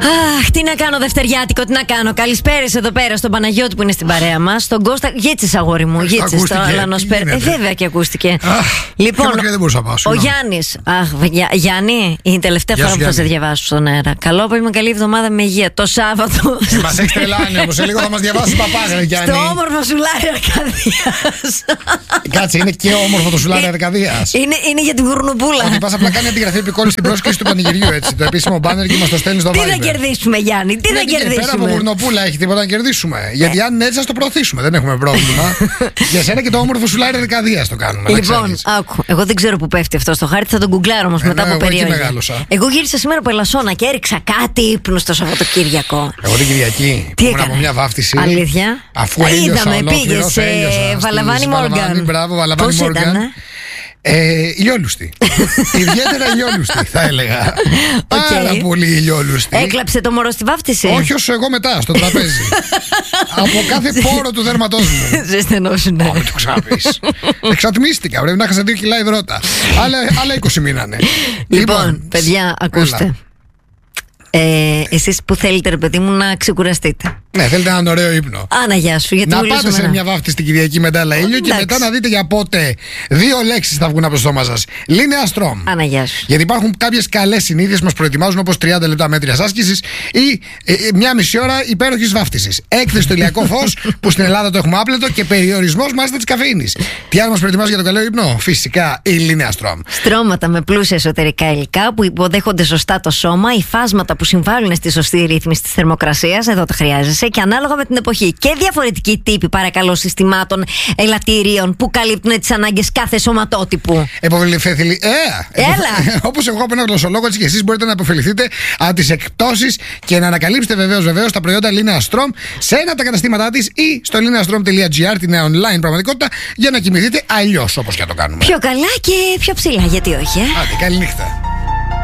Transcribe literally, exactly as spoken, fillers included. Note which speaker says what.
Speaker 1: Αχ, τι να κάνω Δευτεριάτικο, τι να κάνω. Καλησπέρες εδώ πέρα στον Παναγιώτη που είναι στην παρέα μας. Στον Κώστα. Γίτσες, αγόρι μου. Γίτσες το Αλανοσπέρ. Ε, βέβαια και ακούστηκε.
Speaker 2: Αχ,
Speaker 1: λοιπόν,
Speaker 2: δεν μπορούσα να πάω,
Speaker 1: ο Γιάννης. Αχ, Γιά, Γιάννη, είναι η τελευταία
Speaker 2: Γεια
Speaker 1: φορά
Speaker 2: σου,
Speaker 1: που θα σε
Speaker 2: Γιάννη.
Speaker 1: διαβάσω στον αέρα. Καλό απόγευμα, καλή εβδομάδα με υγεία. Το Σάββατο.
Speaker 2: Ε, μας έχει τρελάνει όμως. Σε λίγο θα μας διαβάσει παπάς, ρε Γιάννη.
Speaker 1: Στο όμορφο σουλάρι Αρκαδίας.
Speaker 2: Κάτσε, είναι και όμορφο το σουλάρι Αρκαδίας.
Speaker 1: Είναι, είναι για την Γουρνουπούλα.
Speaker 2: Ότι πας απλά κάνει αντιγραφή επικόλληση στην πρόσκληση του πανηγυριού, έτσι. Το επίσημο μπάνερ και μας το στέλνει στο
Speaker 1: Τι
Speaker 2: Viber.
Speaker 1: θα κερδίσουμε, Γιάννη, τι θα
Speaker 2: Γιατί πέρα από
Speaker 1: κερδίσουμε.
Speaker 2: Γουρνοπούλα έχει τίποτα να κερδίσουμε. Γιατί αν είναι έτσι, θα το προωθήσουμε. Δεν έχουμε πρόβλημα. Για σένα και το όμορφο σουλάρι Αρκαδίας το κάνουμε. να
Speaker 1: Λοιπόν,
Speaker 2: ξέρεις.
Speaker 1: άκου. Εγώ δεν ξέρω που πέφτει αυτό στο χάρτη, θα τον γκουγκλάρω όμως
Speaker 2: Ε,
Speaker 1: μετά
Speaker 2: ναι,
Speaker 1: από
Speaker 2: εγώ εκεί
Speaker 1: περίοδο.
Speaker 2: μεγάλωσα.
Speaker 1: Εγώ γύρισα σήμερα από Ελασσόνα και έριξα κάτι ύπνο στο Σαββατοκύριακο.
Speaker 2: Εγώ την Κυριακή
Speaker 1: Τι
Speaker 2: ήμουν
Speaker 1: έκανα?
Speaker 2: από μια βάφτιση.
Speaker 1: Αλήθεια.
Speaker 2: Αφού
Speaker 1: Α,
Speaker 2: έλειωσα
Speaker 1: είδαμε,
Speaker 2: ολόκληρος,
Speaker 1: πήγες σε
Speaker 2: έλειωσα
Speaker 1: Βαλαβάνι
Speaker 2: στη
Speaker 1: Μόργαν.
Speaker 2: Βαλαβάνι, μπράβο, Βαλαβάνι
Speaker 1: Πώς
Speaker 2: Μόργαν.
Speaker 1: ήταν, ε?
Speaker 2: Ε, ηλιόλουστη. Ιδιαίτερα ηλιόλουστη, θα έλεγα. Πάρα πολύ ηλιόλουστη.
Speaker 1: Έκλαψε το μωρό στη βάφτιση.
Speaker 2: Όχι όσο εγώ μετά, στο τραπέζι. Από κάθε πόρο του δέρματός μου.
Speaker 1: Ζεσθενώσουνε.
Speaker 2: Όχι, το ξάπεις. Εξατμίστηκα, πρέπει να έχασα δύο κιλά υδρότα. Άλλα, άλλα είκοσι μείνανε.
Speaker 1: Λοιπόν, παιδιά, ακούστε.
Speaker 2: έλα.
Speaker 1: Ε, εσείς που θέλετε, ρε παιδί μου, να ξεκουραστείτε.
Speaker 2: Ναι, θέλετε έναν ωραίο ύπνο.
Speaker 1: Άνα, γεια σου. Γιατί
Speaker 2: Να
Speaker 1: μιλούσαμε
Speaker 2: πάτε σε
Speaker 1: να-
Speaker 2: μια βάφτιση την Κυριακή μετά άλλα ήλιο και
Speaker 1: εντάξει.
Speaker 2: μετά να δείτε για πότε δύο λέξεις θα βγουν από το στόμα σας. Λίνεα Στρόμ.
Speaker 1: Άνα, γεια σου.
Speaker 2: Γιατί υπάρχουν κάποιες καλές συνήθειες που μας προετοιμάζουν, όπως τριάντα λεπτά μέτριας άσκησης ή ε, ε, μια μισή ώρα υπέροχης βάφτισης. Έκθεση στο ηλιακό φως που στην Ελλάδα το έχουμε άπλετο και περιορισμός μάλιστα της καφεΐνης. Τι άλλο μας προετοιμάζει για το καλό ύπνο? Φυσικά η Λίνεα Στρόμ.
Speaker 1: Στρώματα με πλούσια εσωτερικά υλικά που υποδέχονται σωστά το σώμα, υφάσματα που συμβάλλουν στη σωστή ρύθμιση της θερμοκρασίας, εδώ τα χρειάζεσαι, και ανάλογα με την εποχή. Και διαφορετικοί τύποι, παρακαλώ, συστημάτων ελαττήριων που καλύπτουν τις ανάγκες κάθε σωματότυπου.
Speaker 2: Επωφεληθείτε. Ε,
Speaker 1: Έλα.
Speaker 2: Όπως εγώ από ένα γλωσσολόγο, έτσι και εσείς μπορείτε να επωφεληθείτε από τις εκπτώσεις και να ανακαλύψετε βεβαίως βεβαίως τα προϊόντα Λίνεα Στρόμ σε ένα από τα καταστήματά της ή στο lineastrom τελεία gr, την online πραγματικότητα, για να κοιμηθείτε αλλιώς όπως και να το κάνουμε.
Speaker 1: Πιο καλά και πιο ψηλά, γιατί όχι, ε.
Speaker 2: Άντε, καλή νύχτα.